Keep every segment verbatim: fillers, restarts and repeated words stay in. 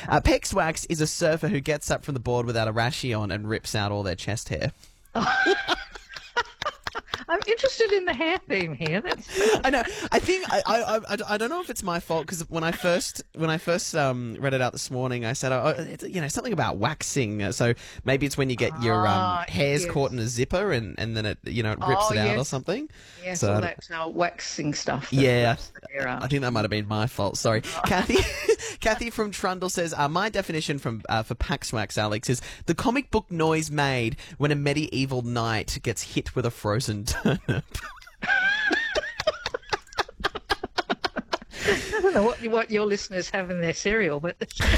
Uh, Pex Wax is a surfer who gets up from the board without a rashie on and rips out all their chest hair. I'm interested in the hair theme here. That's I know. I think I, I I I don't know if it's my fault because when I first when I first um, read it out this morning, I said, oh, it's, you know, something about waxing. Uh, So maybe it's when you get your um, Ah, hairs yes. caught in a zipper and, and then it you know it rips Oh, it out or yes. something. yes, So I all don't- that uh, waxing stuff. that Yeah, rips the hair out. I think that might have been my fault. Sorry, Kathy. Kathy from Trundle says, uh, my definition from uh, for Pax Wax, Alex, is the comic book noise made when a medieval knight gets hit with a frozen turnip. I don't know what, what your listeners have in their cereal, but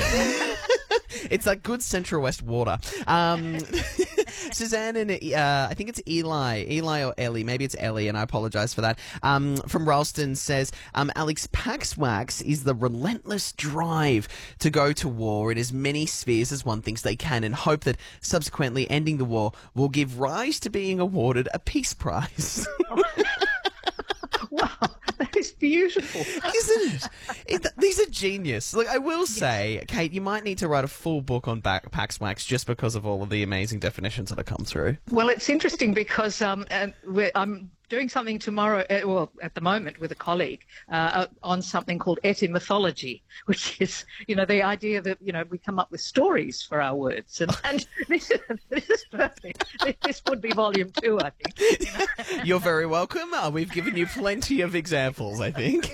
It's like good Central West water. Um, Suzanne and uh, I think it's Eli, Eli or Ellie, maybe it's Ellie, and I apologise for that. Um, from Ralston says, um, Alex, Pax Wax is the relentless drive to go to war in as many spheres as one thinks they can, and hope that subsequently ending the war will give rise to being awarded a peace prize. wow, that is beautiful. Isn't it? it? These are genius. Look, I will say, Kate, you might need to write a full book on back, Pax Wax just because of all of the amazing definitions that have come through. Well, it's interesting because um, uh, we're, I'm doing something tomorrow, uh, well, at the moment with a colleague, uh, on something called etymology, which is, you know, the idea that, you know, we come up with stories for our words. And, and this, is, this is perfect. This would be volume two, I think. You know? You're very welcome. Uh, we've given you plenty of examples, I think.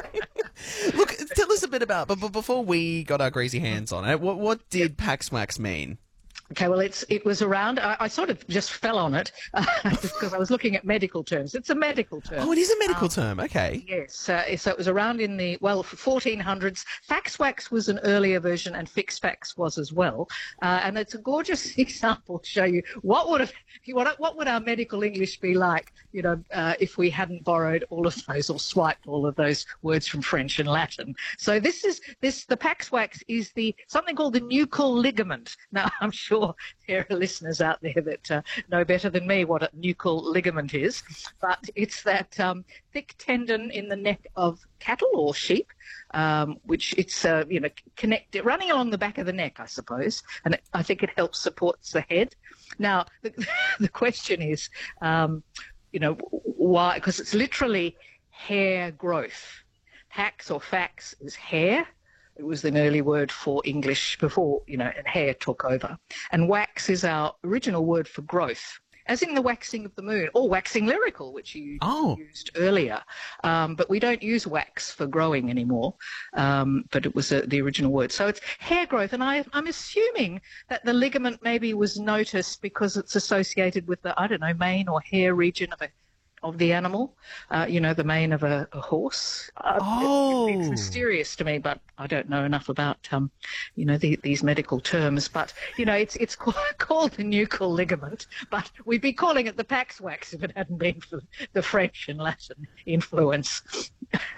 Look, tell us a bit about, but, but before we got our greasy hands on it, what, what did Pax Wax mean? Okay, well, it's it was around. I, I sort of just fell on it uh, because I was looking at medical terms. It's a medical term. Oh, it is a medical term. Okay. Yes, uh, so it was around in the, well, fourteen hundreds. Fax wax was an earlier version and fix fax was as well. Uh, and it's a gorgeous example to show you what would have, what, what would our medical English be like, you know, uh, if we hadn't borrowed all of those or swiped all of those words from French and Latin. So this is, this, the Pax wax is the, something called the nuchal ligament. Now, I'm sure there are listeners out there that uh, know better than me what a nuchal ligament is, but it's that um, thick tendon in the neck of cattle or sheep, um, which it's uh, you know connected running along the back of the neck, I suppose, and it, I think it helps supports the head. Now the, the question is, um, you know, why? Because it's literally hair growth. Pax or fax is hair. It was an early word for English before, you know, and hair took over. And wax is our original word for growth, as in the waxing of the moon, or waxing lyrical, which you Oh. used earlier. Um, but we don't use wax for growing anymore, um, but it was uh, the original word. So it's hair growth, and I, I'm assuming that the ligament maybe was noticed because it's associated with the, I don't know, mane or hair region of a of the animal, uh, you know, the mane of a, a horse. Uh, Oh. it- it's mysterious to me, but I don't know enough about, um, you know, the, these medical terms. But, you know, it's it's called, called the nuchal ligament, but we'd be calling it the Pax wax if it hadn't been for the French and Latin influence.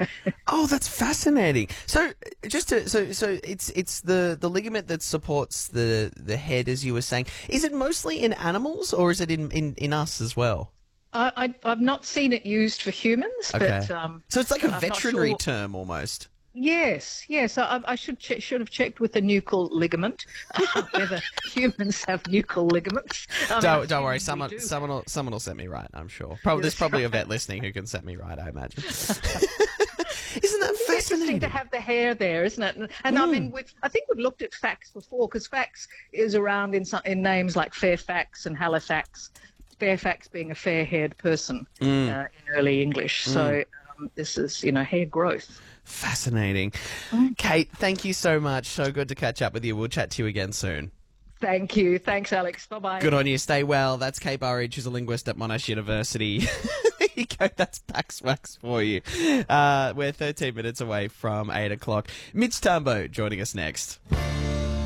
Oh, that's fascinating. So, just to, so so it's it's the, the ligament that supports the the head, as you were saying. Is it mostly in animals, or is it in, in, in us as well? I, I, I've not seen it used for humans, Okay. but um, So it's like a I'm not veterinary sure. term almost. Yes, yes. I, I should che- should have checked with the nuchal ligament uh, whether humans have nuchal ligaments. I mean, Don't, I'm don't worry, assuming someone we do. someone will someone will set me right. I'm sure. Probably there's That's probably a right. vet listening who can set me right. I imagine. Isn't that It's interesting fascinating? to have the hair there, isn't it? And, and I mean, we've, I think we've looked at fax before because fax is around in some, in names like Fairfax and Halifax. Fairfax being a fair-haired person uh, in early English. So um, this is, you know, hair growth. Fascinating. Kate, thank you so much. So good to catch up with you. We'll chat to you again soon. Thank you. Thanks, Alex. Bye-bye. Good on you. Stay well. That's Kate Burridge, who's a linguist at Monash University. There you go. That's Pax Wax for you. Uh, we're thirteen minutes away from eight o'clock. Mitch Tambo joining us next.